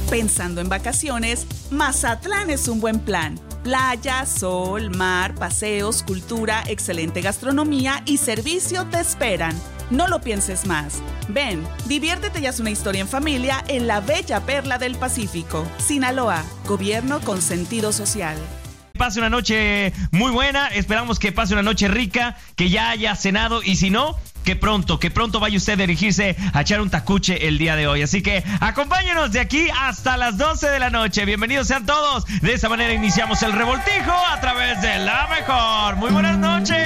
Pensando en vacaciones, Mazatlán es un buen plan. Playa, sol, mar, paseos, cultura, excelente gastronomía y servicio te esperan. No lo pienses más. Ven, diviértete y haz una historia en familia en la bella perla del Pacífico. Sinaloa, gobierno con sentido social. Pase una noche muy buena, esperamos que pase una noche rica, que ya haya cenado y si no, que pronto vaya usted a dirigirse a echar un tacuche el día de hoy. Así que acompáñenos de aquí hasta las 12 de la noche. Bienvenidos sean todos. De esta manera iniciamos el revoltijo a través de La Mejor. Muy buenas noches.